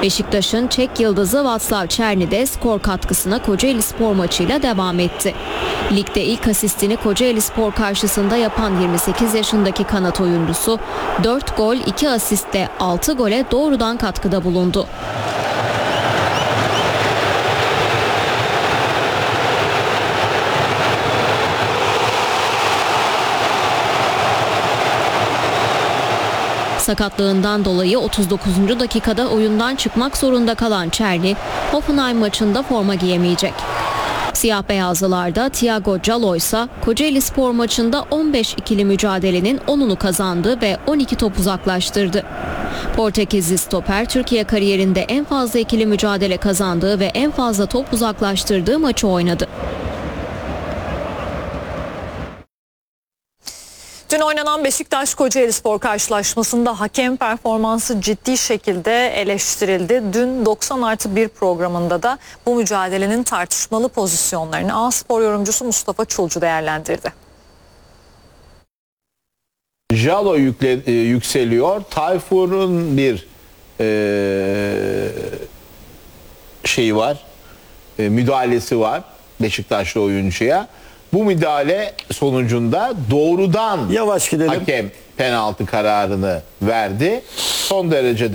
Beşiktaş'ın Çek yıldızı Václav Černý de skor katkısına Kocaelispor maçıyla devam etti. Ligde ilk asistini Kocaelispor karşısında yapan 28 yaşındaki kanat oyuncusu 4 gol 2 asistle 6 gole doğrudan katkıda bulundu. Sakatlığından dolayı 39. dakikada oyundan çıkmak zorunda kalan Černý, Hoffenheim maçında forma giyemeyecek. Siyah beyazlılarda Thiago Djaló ise Kocaelispor maçında 15 ikili mücadelenin 10'unu kazandı ve 12 top uzaklaştırdı. Portekizli stoper Türkiye kariyerinde en fazla ikili mücadele kazandığı ve en fazla top uzaklaştırdığı maçı oynadı. Dün oynanan Beşiktaş-Kocaelispor karşılaşmasında hakem performansı ciddi şekilde eleştirildi. Dün 90+1 programında da bu mücadelenin tartışmalı pozisyonlarını A-Spor yorumcusu Mustafa Çulcu değerlendirdi. Djaló yükseliyor. Tayfur'un bir şeyi var. Müdahalesi var Beşiktaşlı oyuncuya. Bu müdahale sonucunda doğrudan yavaş gidelim. Hakem penaltı kararını verdi. Son derece